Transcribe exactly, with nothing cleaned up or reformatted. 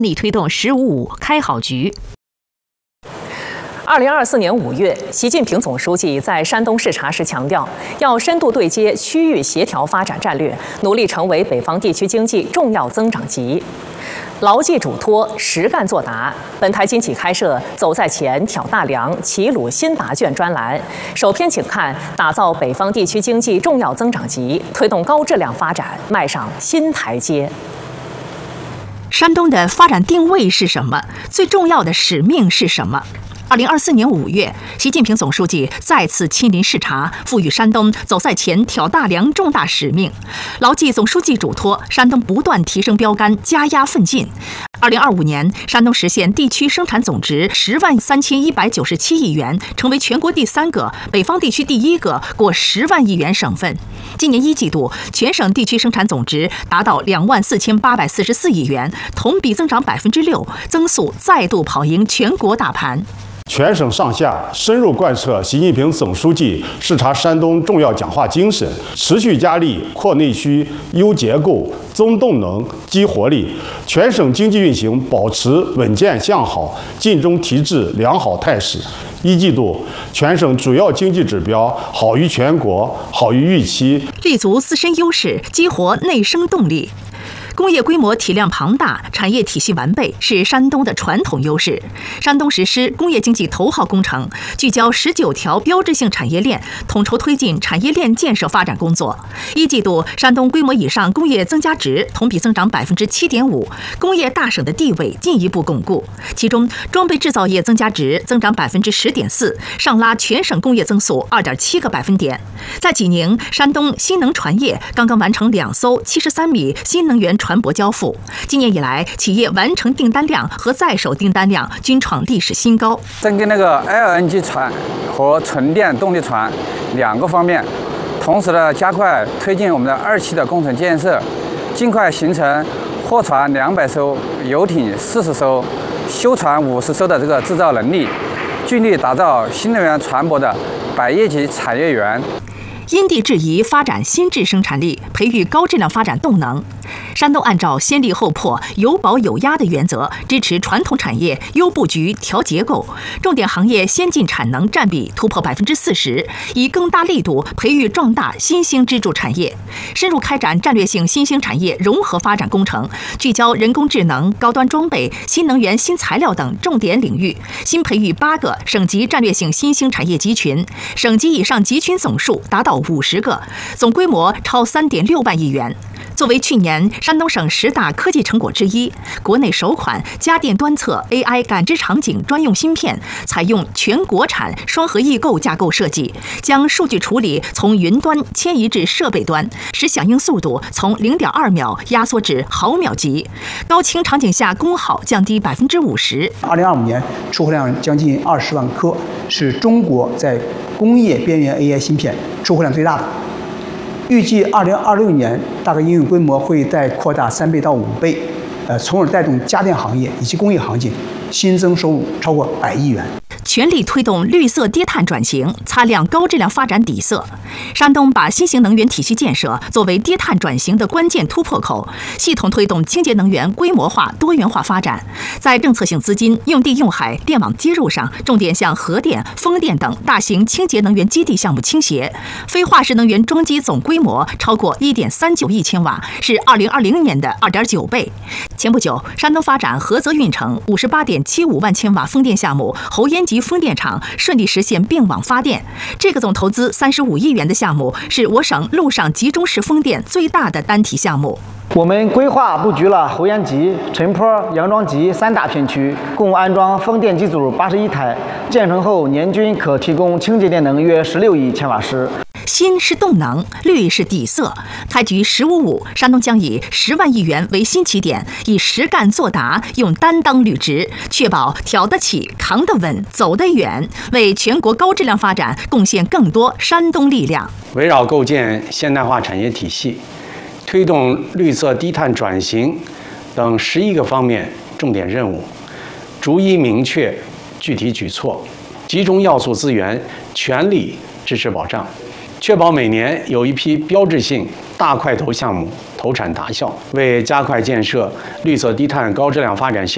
力推动“十五五”开好局。 二零二四年五月，习近平总书记在山东视察时强调，要深度对接区域协调发展战略，努力成为北方地区经济重要增长极。牢记嘱托，实干作答。本台今起开设“走在前，挑大梁，齐鲁新答卷”专栏，首篇请看打造北方地区经济重要增长极，推动高质量发展迈上新台阶。 山东的发展定位是什么？最重要的使命是什么？二零二四年五月，习近平总书记再次亲临视察，赋予山东走在前、挑大梁重大使命。牢记总书记嘱托，山东不断提升标杆，加压奋进。二零二五年，山东实现地区生产总值十万三千一百九十七亿元，成为全国第三个、北方地区第一个过十万亿元省份。今年一季度，全省地区生产总值达到两万四千八百四十四亿元，同比增长百分之六，增速再度跑赢全国大盘。 全省上下深入贯彻习近平总书记视察山东重要讲话精神，持续加力扩内需、优结构、增动能、激活力，全省经济运行保持稳健向好、尽中提质良好态势。一季度，全省主要经济指标好于全国，好于预期， 立足自身优势，激活内生动力。工业规模体量庞大，产业体系完备，是山东的传统优势。山东实施工业经济头号工程，聚焦十九条标志性产业链，统筹推进产业链建设发展工作。一季度，山东规模以上工业增加值同比增长百分之七点五，工业大省的地位进一步巩固。其中，装备制造业增加值增长百分之十点四，上拉全省工业增速二点七个百分点。在济宁，山东新能船业刚刚完成两艘七十三米新能源船舶交付。今年以来，企业完成订单量和在手订单量均创历史新高。 针对那个 L N G 船和纯电动力船两个方面，同时呢加快推进我们的二期的工程建设，尽快形成货船两百艘、游艇四十艘、修船五十艘的这个制造能力，尽力打造新能源船舶的百业级产业园。 因地制宜发展新质生产力，培育高质量发展动能。山东按照先立后破、有保有压的原则，支持传统产业优布局、调结构，重点行业先进产能占比突破百分之四十，以更大力度培育壮大新兴支柱产业，深入开展战略性新兴产业融合发展工程，聚焦人工智能、高端装备、新能源、新材料等重点领域，新培育八个省级战略性新兴产业集群，省级以上集群总数达到五十个，总规模超三点六万亿元。作为去年山东省十大科技成果之一，国内首款家电端侧 A I 感知场景专用芯片，采用全国产双核异构架构设计，将数据处理从云端迁移至设备端，使响应速度从零点二秒压缩至毫秒级，高清场景下功耗降低百分之五十。 二零二五年出货量将近二十万颗，是中国在工业边缘 A I 芯片出货量最大的。预计二零二六年大概应用规模会再扩大三倍到五倍，呃，从而带动家电行业以及工业行业新增收入超过百亿元。 全力推动绿色低碳转型，擦亮高质量发展底色。山东把新型能源体系建设作为低碳转型的关键突破口，系统推动清洁能源规模化、多元化发展。在政策性资金、用地用海、电网接入上，重点向核电、风电等大型清洁能源基地项目倾斜。非化石能源装机总规模超过一点三九亿千瓦，是二零二零年的二点九倍。前不久，山东发展菏泽运城五十八点七五万千瓦风电项目侯烟集风电场顺利实现并网发电。这个总投资三十五亿元的项目，是我省陆上集中式风电最大的单体项目。 我们规划布局了侯烟集、陈坡、杨庄集三大片区，共安装风电机组八十一台，建成后年均可提供清洁电能约十六亿千瓦时。 新是动能，绿是底色。开局“十五五”，山东将以十万亿元为新起点，以实干作答，用担当履职，确保挑得起、扛得稳、走得远，为全国高质量发展贡献更多山东力量。 围绕构建现代化产业体系，推动绿色低碳转型等十一个方面重点任务，逐一明确具体举措，集中要素资源，全力支持保障，确保每年有一批标志性大块头项目投产达效，为加快建设绿色低碳高质量发展